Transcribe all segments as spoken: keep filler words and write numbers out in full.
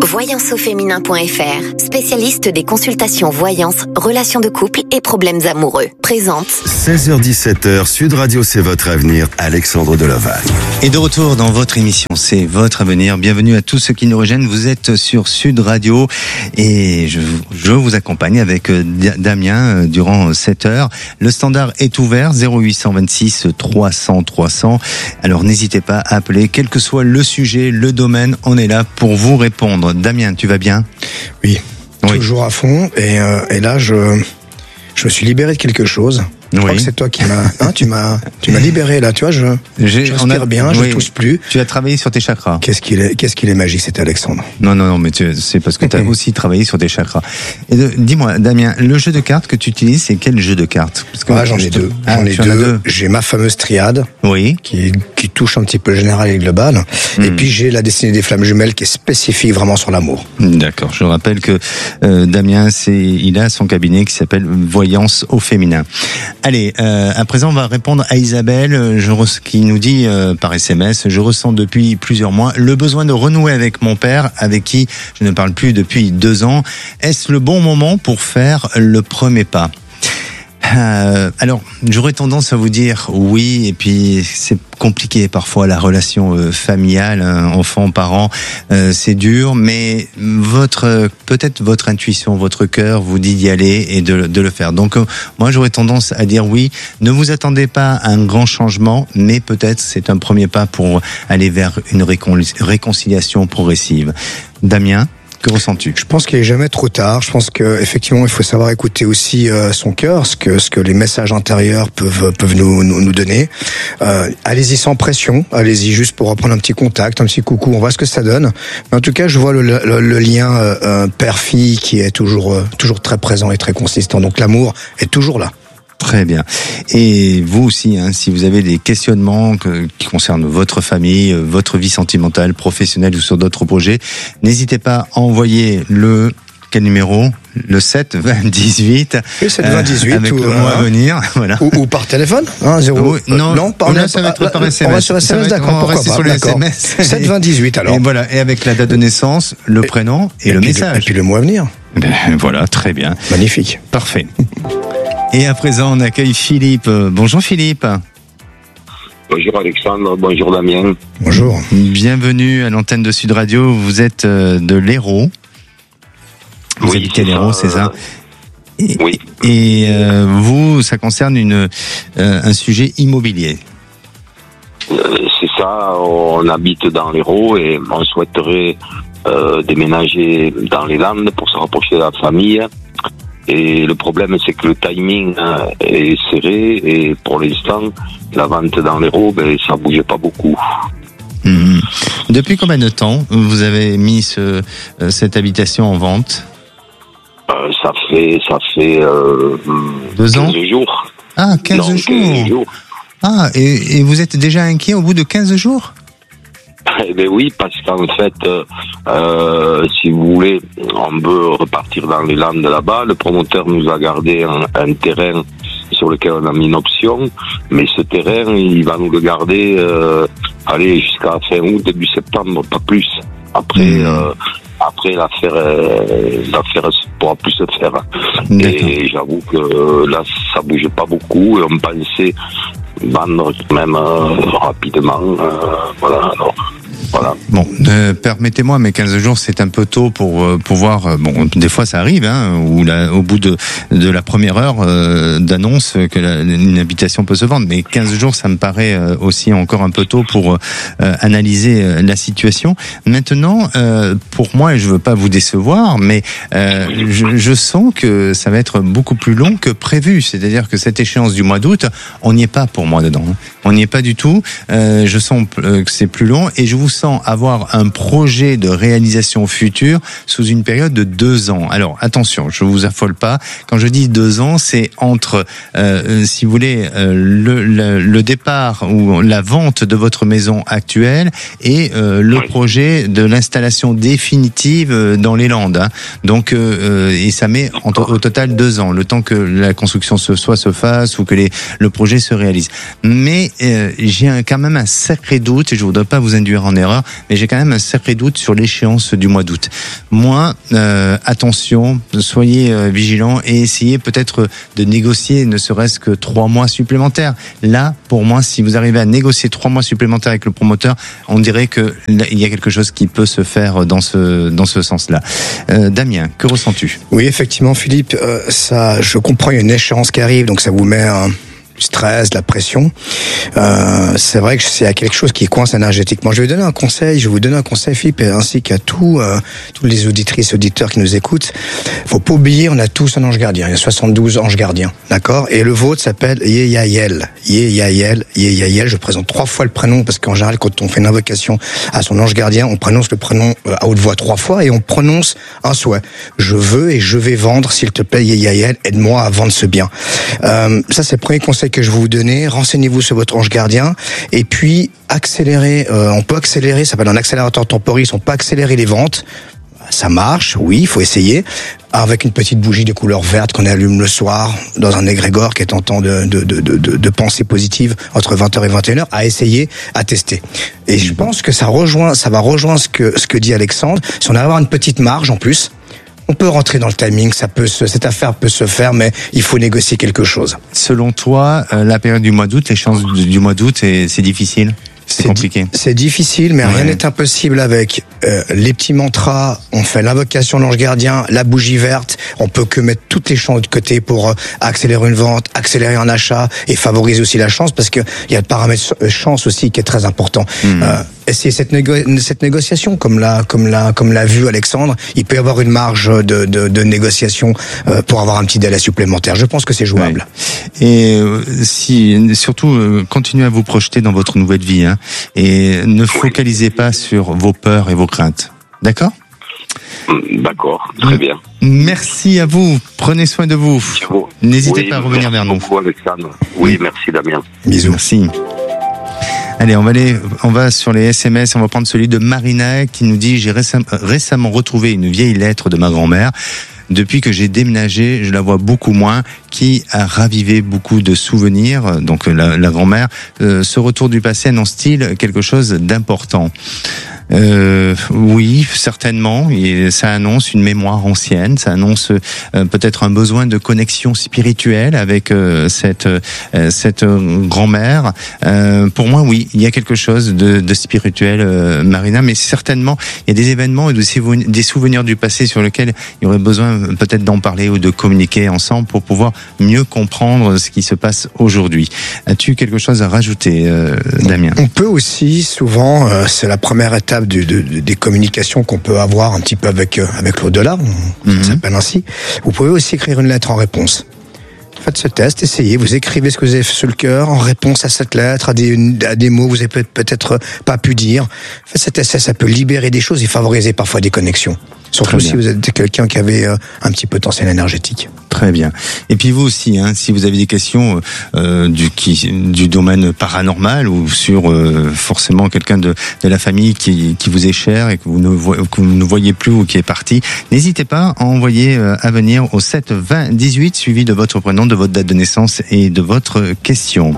voyance au féminin point f r, spécialiste des consultations voyance, relations de couple et problèmes amoureux. Présente. seize heures dix-sept heures, Sud Radio, c'est votre avenir. Alexandre Delovac. Et de retour dans votre émission, c'est votre avenir. Bienvenue à tous ceux qui nous rejoignent. Vous êtes sur Sud Radio et je, je vous accompagne avec Damien durant sept heures. Le standard est ouvert, zéro huit cent vingt-six trois cents trois cents. Alors n'hésitez pas à appeler, quel que soit le sujet, le domaine, on est là pour vous répondre. Damien, tu vas bien ? Oui, oui. Toujours à fond. Et, euh, et là, je, je me suis libéré de quelque chose. Je oui. crois que c'est toi qui m'as, hein, tu m'as, tu m'as libéré là. Tu vois, je, J'ai, je respire a, bien, oui. je tousse plus. Tu as travaillé sur tes chakras. Qu'est-ce qu'il est, qu'est-ce qu'il est magique, c'était Alexandre. Non, non, non, mais tu, c'est parce que tu as aussi travaillé sur tes chakras. Et de, dis-moi, Damien, le jeu de cartes que tu utilises, c'est quel jeu de cartes ? Parce que ah, j'en ai deux. Ah, j'en ai deux. deux. J'ai ma fameuse triade. Oui. Qui, qui touche un petit peu le général et le global. Mmh. Et puis j'ai la destinée des flammes jumelles qui est spécifique vraiment sur l'amour. D'accord. Je rappelle que euh, Damien, c'est, il a son cabinet qui s'appelle Voyance au féminin. Allez, euh, à présent, on va répondre à Isabelle, je, qui nous dit euh, par S M S, je ressens depuis plusieurs mois le besoin de renouer avec mon père, avec qui je ne parle plus depuis deux ans. Est-ce le bon moment pour faire le premier pas ? Euh, alors, j'aurais tendance à vous dire oui, et puis c'est compliqué parfois la relation euh, familiale, hein, enfant-parent, euh, c'est dur, mais votre euh, peut-être votre intuition, votre cœur vous dit d'y aller et de, de le faire. Donc, euh, moi, j'aurais tendance à dire oui. Ne vous attendez pas à un grand changement, mais peut-être c'est un premier pas pour aller vers une récon- réconciliation progressive. Damien ? Que ressens-tu ? Je pense qu'il est jamais trop tard. Je pense que effectivement, il faut savoir écouter aussi euh, son cœur, ce que ce que les messages intérieurs peuvent peuvent nous nous, nous donner. Euh, allez-y sans pression. Allez-y juste pour reprendre un petit contact, un petit coucou. On voit ce que ça donne. Mais en tout cas, je vois le, le, le lien euh, père-fille qui est toujours euh, toujours très présent et très consistant. Donc l'amour est toujours là. Très bien. Et vous aussi, hein, si vous avez des questionnements que, qui concernent votre famille, votre vie sentimentale, professionnelle ou sur d'autres projets, n'hésitez pas à envoyer le... Quel numéro ? Le sept vingt dix-huit. Le sept vingt dix-huit. Euh, avec ou, le mois euh, à venir. Voilà. Ou, ou par téléphone. Hein, zéro, oui, non, euh, non, par, là, ça va être par S M S. On va sur S M S, d'accord. On va rester sur les d'accord. S M S. sept vingt dix-huit alors. Et voilà. Et avec la date de naissance, le et, prénom et, et le message. Le, et puis le mois à venir. Ben, voilà, très bien. Magnifique. Parfait. Et à présent, on accueille Philippe. Bonjour Philippe. Bonjour Alexandre, bonjour Damien. Bonjour. Bienvenue à l'antenne de Sud Radio. Vous êtes de l'Hérault. Vous oui, habitez l'Hérault, c'est ça ? Et, oui. Et euh, vous, ça concerne une, euh, un sujet immobilier. Euh, c'est ça, on habite dans l'Hérault et on souhaiterait euh, déménager dans les Landes pour se rapprocher de la famille. Et le problème, c'est que le timing est serré et pour l'instant, la vente dans l'Hérault, ben, ça bouge pas beaucoup. Mmh. Depuis combien de temps vous avez mis ce, cette habitation en vente ? euh, Ça fait, ça fait euh, Deux ans ? quinze jours. Ah, quinze non, jours. quinze jours. Ah, et, et vous êtes déjà inquiet au bout de quinze jours ? Eh ben oui, parce qu'en fait, euh, si vous voulez, on veut repartir dans les Landes là-bas. Le promoteur nous a gardé un, un terrain sur lequel on a mis une option, mais ce terrain, il va nous le garder, euh, aller jusqu'à fin août, début septembre, pas plus. Après, mmh. euh, après l'affaire, euh, l'affaire pourra plus se faire. D'accord. Et j'avoue que là, ça bouge pas beaucoup et on pensait vendre même euh, rapidement. Euh, voilà. Alors, voilà. Bon, euh, permettez-moi, mais quinze jours, c'est un peu tôt pour euh, pouvoir. Euh, bon, des fois, ça arrive, hein, où la, au bout de de la première heure euh, d'annonce que la, une habitation peut se vendre. Mais quinze jours, ça me paraît euh, aussi encore un peu tôt pour euh, analyser euh, la situation. Maintenant, euh, pour moi, et je veux pas vous décevoir, mais euh, je, je sens que ça va être beaucoup plus long que prévu. C'est-à-dire que cette échéance du mois d'août, on n'y est pas pour moi dedans. Hein. On n'y est pas du tout. Euh, je sens que c'est plus long et je vous sens avoir un projet de réalisation future sous une période de deux ans. Alors attention, je vous affole pas. Quand je dis deux ans, c'est entre, euh, si vous voulez, euh, le, le, le départ ou la vente de votre maison actuelle et euh, le projet de l'installation définitive dans les Landes. Hein. Donc, euh, et ça met en to- au total deux ans, le temps que la construction se, soit se fasse ou que les, le projet se réalise. Mais euh, j'ai un, quand même un sacré doute, et je voudrais pas vous induire en erreur, heure, mais j'ai quand même un sacré doute sur l'échéance du mois d'août. Moi, euh, attention, soyez euh, vigilants et essayez peut-être de négocier ne serait-ce que trois mois supplémentaires. Là, pour moi, si vous arrivez à négocier trois mois supplémentaires avec le promoteur, on dirait que là, il y a quelque chose qui peut se faire dans ce dans ce sens-là. Euh, Damien, que ressens-tu ? Oui, effectivement, Philippe, euh, ça, je comprends, il y a une échéance qui arrive, donc ça vous met un stress, de la pression. Euh, c'est vrai que c'est quelque chose qui coince énergétiquement. Je vais donner un conseil, je vais vous donner un conseil, Philippe, ainsi qu'à tous, euh, tous les auditrices, auditeurs qui nous écoutent. Faut pas oublier, on a tous un ange gardien. Il y a soixante-douze anges gardiens, d'accord ? Et le vôtre s'appelle Yeyael. Yeyael, Yeyael. Je présente trois fois le prénom parce qu'en général, quand on fait une invocation à son ange gardien, on prononce le prénom à haute voix trois fois et on prononce un souhait. Je veux et je vais vendre, s'il te plaît, Yeyael, aide-moi à vendre ce bien. Euh, ça, c'est le premier conseil que je vais vous donner. Renseignez-vous sur votre ange gardien et puis accélérer. Euh, on peut accélérer, ça s'appelle un accélérateur temporiste. On peut accélérer les ventes. Ça marche, oui, il faut essayer. Avec une petite bougie de couleur verte qu'on allume le soir dans un égrégore qui est en temps de, de, de, de, de pensée positive entre vingt heures et vingt et une heures, à essayer, à tester. Et je pense que ça rejoint, ça va rejoindre ce que, ce que dit Alexandre. Si on a avoir une petite marge en plus, on peut rentrer dans le timing, ça peut se, cette affaire peut se faire, mais il faut négocier quelque chose. Selon toi, euh, la période du mois d'août, l'échéance du, du mois d'août, c'est, c'est difficile ? C'est compliqué. Di- c'est difficile, mais ouais. Rien n'est impossible avec euh, les petits mantras. On fait l'invocation de l'ange gardien, la bougie verte. On peut que mettre toutes les chances de côté pour euh, accélérer une vente, accélérer un achat et favoriser aussi la chance, parce que il y a le paramètre chance aussi qui est très important. Mmh. Euh, essayer cette, négo- cette négociation, comme l'a comme l'a comme l'a vu Alexandre, il peut y avoir une marge de de, de négociation euh, pour avoir un petit délai supplémentaire. Je pense que c'est jouable. Ouais. Et euh, si surtout euh, continuez à vous projeter dans votre nouvelle vie, hein. Et ne focalisez pas sur vos peurs et vos craintes. D'accord ? D'accord, très bien. Merci à vous. Prenez soin de vous. vous. N'hésitez oui, pas à revenir vers nous. Merci beaucoup, Alexandre. Oui, merci Damien. Bisous. Merci. Allez, on va aller, on va sur les S M S. On va prendre celui de Marina qui nous dit: j'ai récem- récemment retrouvé une vieille lettre de ma grand-mère. Depuis que j'ai déménagé, je la vois beaucoup moins, qui a ravivé beaucoup de souvenirs. Donc la, la grand-mère, euh, ce retour du passé annonce-t-il quelque chose d'important ? Euh, oui, certainement. Et ça annonce une mémoire ancienne. Ça annonce euh, peut-être un besoin de connexion spirituelle avec euh, cette euh, cette grand-mère. Euh, pour moi, oui, il y a quelque chose de, de spirituel, euh, Marina. Mais certainement, il y a des événements et des souvenirs du passé sur lesquels il y aurait besoin peut-être d'en parler ou de communiquer ensemble pour pouvoir mieux comprendre ce qui se passe aujourd'hui. As-tu quelque chose à rajouter, euh, Damien ? On peut aussi souvent, euh, c'est la première étape Du, de, de, des communications qu'on peut avoir un petit peu avec, euh, avec l'au-delà, on, mm-hmm. ça s'appelle ainsi. Vous pouvez aussi écrire une lettre en réponse. Faites ce test, essayez, vous écrivez ce que vous avez sur le cœur en réponse à cette lettre, à des, à des mots que vous avez peut-être pas pu dire. Faites cet essai, ça peut libérer des choses et favoriser parfois des connexions. Surtout si vous êtes quelqu'un qui avait euh, un petit potentiel énergétique. Très bien. Et puis vous aussi, hein, si vous avez des questions euh, du, qui, du domaine paranormal ou sur euh, forcément quelqu'un de, de la famille qui, qui vous est cher et que vous, ne voyez, que vous ne voyez plus ou qui est parti, n'hésitez pas à envoyer euh, à venir au sept vingt dix-huit suivi de votre prénom, de votre date de naissance et de votre question.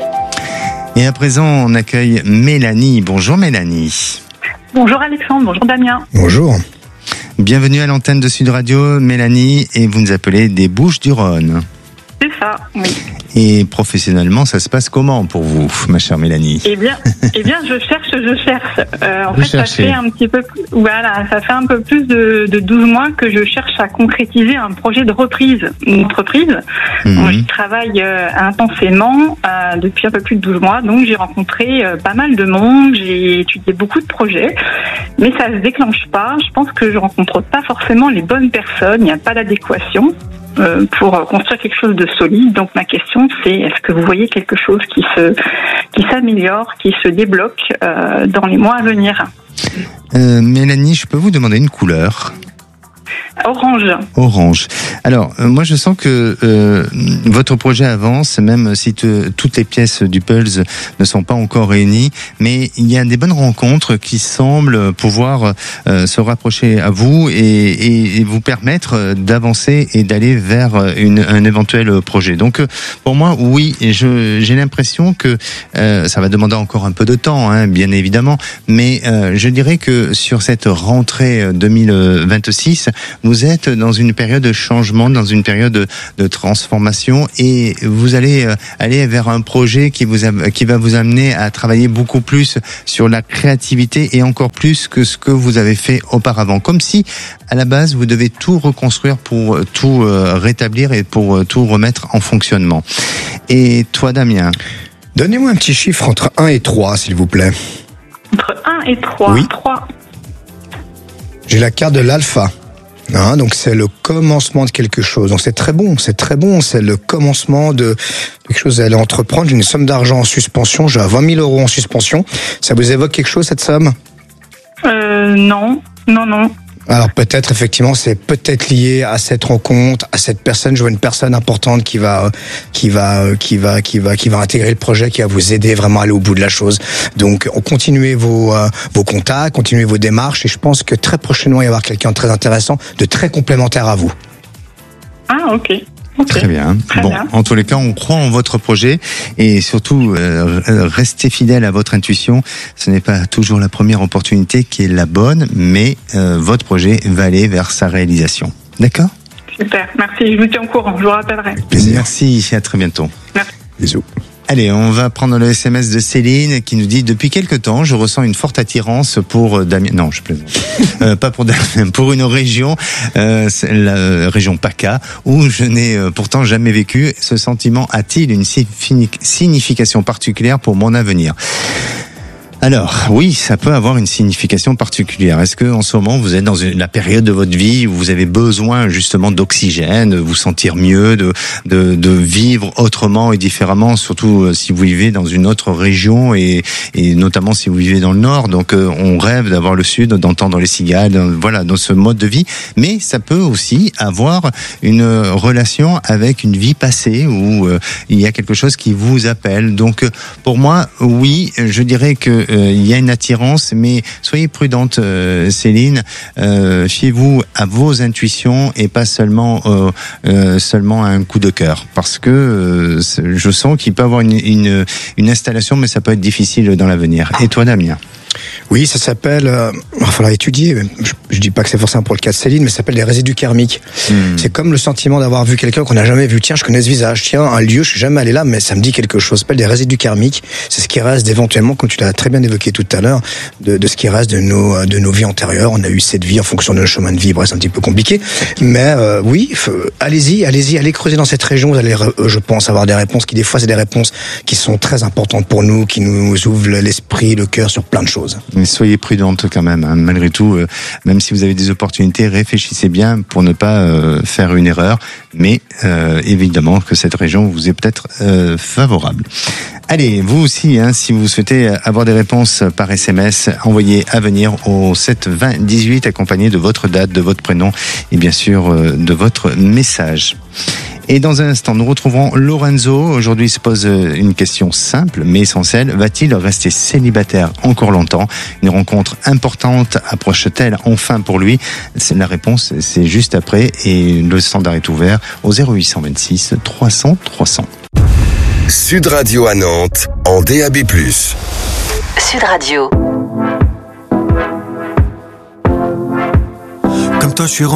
Et à présent, on accueille Mélanie. Bonjour Mélanie. Bonjour Alexandre, bonjour Damien. Bonjour. Bienvenue à l'antenne de Sud Radio, Mélanie, et vous nous appelez des Bouches-du-Rhône. C'est ça, oui. Et professionnellement, ça se passe comment pour vous, ma chère Mélanie ? Eh bien, eh bien, je cherche, je cherche. Euh, en vous fait, cherchez. ça fait un petit peu, voilà, ça fait un peu plus de, de douze mois que je cherche à concrétiser un projet de reprise d'une entreprise. Mmh. Moi, je travaille euh, intensément euh, depuis un peu plus de douze mois, donc j'ai rencontré euh, pas mal de monde, j'ai étudié beaucoup de projets, mais ça se déclenche pas. Je pense que je rencontre pas forcément les bonnes personnes. Il n'y a pas d'adéquation Euh, pour construire quelque chose de solide. Donc ma question c'est, est-ce que vous voyez quelque chose qui se qui s'améliore, qui se débloque euh, dans les mois à venir ? euh, Mélanie, je peux vous demander une couleur ? Orange. Orange. Alors, euh, moi, je sens que euh, votre projet avance, même si te, toutes les pièces du puzzle ne sont pas encore réunies, mais il y a des bonnes rencontres qui semblent pouvoir euh, se rapprocher à vous et, et, et vous permettre d'avancer et d'aller vers une, un éventuel projet. Donc, pour moi, oui, je, j'ai l'impression que euh, ça va demander encore un peu de temps, hein, bien évidemment, mais euh, je dirais que sur cette rentrée deux mille vingt-six, vous êtes dans une période de changement, dans une période de, de transformation, et vous allez euh, aller vers un projet qui vous a, qui va vous amener à travailler beaucoup plus sur la créativité et encore plus que ce que vous avez fait auparavant. Comme si, à la base, vous devez tout reconstruire pour tout euh, rétablir et pour euh, tout remettre en fonctionnement. Et toi, Damien? Donnez-moi un petit chiffre entre un et trois, s'il vous plaît. Entre un et trois. Oui. trois. J'ai la carte de l'alpha. Hein, donc c'est le commencement de quelque chose. Donc c'est très bon, c'est très bon. C'est le commencement de quelque chose. Vous allez entreprendre. J'ai une somme d'argent en suspension. J'ai vingt mille euros en suspension. Ça vous évoque quelque chose, cette somme? Euh, non, non, non. Alors peut-être, effectivement, c'est peut-être lié à cette rencontre, à cette personne. Je vois une personne importante qui va, qui va, qui va, qui va, qui va intégrer le projet, qui va vous aider vraiment à aller au bout de la chose. Donc, on continuez vos, euh, vos contacts, continuez vos démarches, et je pense que très prochainement, il va y avoir quelqu'un de très intéressant, de très complémentaire à vous. Ah, ok. Okay. Très bien. Très bon, bien. En tous les cas, on croit en votre projet et surtout euh, restez fidèle à votre intuition. Ce n'est pas toujours la première opportunité qui est la bonne, mais euh, votre projet va aller vers sa réalisation. D'accord ? Super. Merci. Je vous tiens au courant. Je vous rappellerai. Merci. À très bientôt. Merci. Bisous. Allez, on va prendre le S M S de Céline qui nous dit: depuis quelque temps, je ressens une forte attirance pour Damien. Non, je plaisante. euh, pas pour Damien, pour une région, euh, la région PACA, où je n'ai euh, pourtant jamais vécu. Ce sentiment a-t-il une signification particulière pour mon avenir? Alors, oui, ça peut avoir une signification particulière. Est-ce que en ce moment vous êtes dans une, la période de votre vie où vous avez besoin justement d'oxygène, de vous sentir mieux, de, de, de vivre autrement et différemment, surtout si vous vivez dans une autre région et, et notamment si vous vivez dans le Nord. Donc, euh, on rêve d'avoir le Sud, d'entendre les cigales, voilà, dans ce mode de vie. Mais ça peut aussi avoir une relation avec une vie passée où euh, il y a quelque chose qui vous appelle. Donc, pour moi, oui, je dirais que Euh, il y a une attirance, mais soyez prudente, euh, Céline. Euh, fiez-vous à vos intuitions et pas seulement euh, euh, seulement à un coup de cœur, parce que euh, je sens qu'il peut y avoir une, une, une installation, mais ça peut être difficile dans l'avenir. Et toi, Damien? Oui, ça s'appelle, euh, il va falloir étudier, je, je dis pas que c'est forcément pour le cas de Céline, mais ça s'appelle des résidus karmiques. Mmh. C'est comme le sentiment d'avoir vu quelqu'un qu'on n'a jamais vu. Tiens, je connais ce visage, tiens, un lieu, je suis jamais allé là, mais ça me dit quelque chose. Ça s'appelle des résidus karmiques. C'est ce qui reste éventuellement, comme tu l'as très bien évoqué tout à l'heure, de, de ce qui reste de nos, de nos vies antérieures. On a eu cette vie en fonction de nos chemins de vie, bref, c'est un petit peu compliqué. Mais euh, oui, allez-y, allez-y, allez creuser dans cette région, vous allez, je pense, avoir des réponses qui, des fois, c'est des réponses qui sont très importantes pour nous, qui nous ouvrent l'esprit, le cœur sur plein de choses. Mais soyez prudente quand même, hein. Malgré tout, euh, même si vous avez des opportunités, réfléchissez bien pour ne pas euh, faire une erreur, mais euh, évidemment que cette région vous est peut-être euh, favorable. Allez, vous aussi, hein, si vous souhaitez avoir des réponses par S M S, envoyez à venir au sept vingt dix-huit accompagné de votre date, de votre prénom et bien sûr euh, de votre message. Et dans un instant, nous retrouverons Lorenzo. Aujourd'hui, il se pose une question simple mais essentielle. Va-t-il rester célibataire encore longtemps? Une rencontre importante approche-t-elle enfin pour lui? C'est la réponse, c'est juste après. Et le standard est ouvert au zéro huit cent vingt-six trois cents trois cents. Sud Radio à Nantes, en D A B plus. Sud Radio. Comme toi, je suis